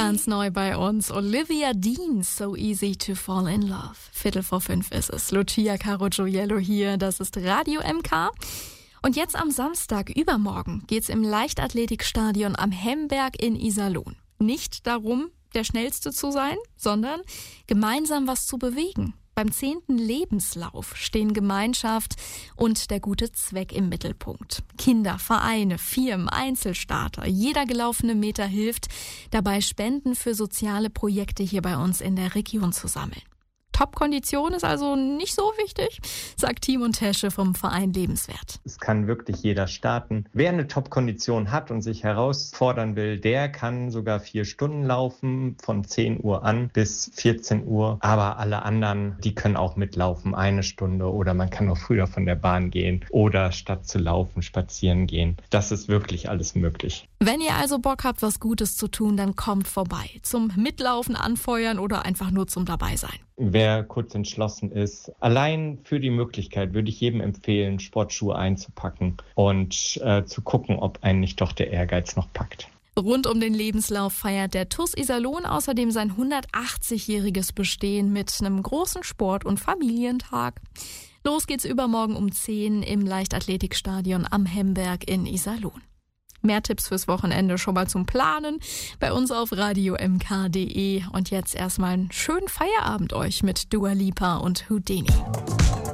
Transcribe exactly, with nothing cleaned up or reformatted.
Ganz neu bei uns, Olivia Dean, So Easy to Fall in Love. Viertel vor fünf ist es. Lucia Carogioiello hier, das ist Radio M K. Und jetzt am Samstag, übermorgen, geht's im Leichtathletikstadion am Hemberg in Iserlohn. Nicht darum, der Schnellste zu sein, sondern gemeinsam was zu bewegen. Beim zehnten Lebenslauf stehen Gemeinschaft und der gute Zweck im Mittelpunkt. Kinder, Vereine, Firmen, Einzelstarter, jeder gelaufene Meter hilft, dabei Spenden für soziale Projekte hier bei uns in der Region zu sammeln. Top-Kondition ist also nicht so wichtig, sagt Timon Tesche vom Verein Lebenswert. Es kann wirklich jeder starten. Wer eine Top-Kondition hat und sich herausfordern will, der kann sogar vier Stunden laufen, von zehn Uhr an bis vierzehn Uhr. Aber alle anderen, die können auch mitlaufen, eine Stunde, oder man kann auch früher von der Bahn gehen oder statt zu laufen spazieren gehen. Das ist wirklich alles möglich. Wenn ihr also Bock habt, was Gutes zu tun, dann kommt vorbei. Zum Mitlaufen, Anfeuern oder einfach nur zum Dabeisein. Wer kurz entschlossen ist, allein für die Möglichkeit würde ich jedem empfehlen, Sportschuhe einzupacken und äh, zu gucken, ob einen nicht doch der Ehrgeiz noch packt. Rund um den Lebenslauf feiert der T U S Iserlohn außerdem sein hundertachtzig-jähriges Bestehen mit einem großen Sport- und Familientag. Los geht's übermorgen um zehn im Leichtathletikstadion am Hemberg in Iserlohn. Mehr Tipps fürs Wochenende schon mal zum Planen bei uns auf radio m k punkt d e. Und jetzt erstmal einen schönen Feierabend euch mit Dua Lipa und Houdini.